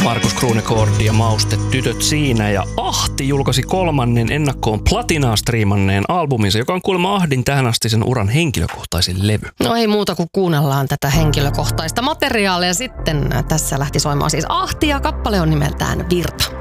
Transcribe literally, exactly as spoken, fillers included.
Markus Kruunekordi ja Maustetytöt siinä. Ja Ahti julkaisi kolmannen ennakkoon platinaa striimanneen albuminsa, joka on kuulemma Ahdin tähän asti sen uran henkilökohtaisin levy. No ei muuta kuin kuunnellaan tätä henkilökohtaista materiaalia. Sitten tässä lähti soimaan siis Ahti ja kappale on nimeltään Virta.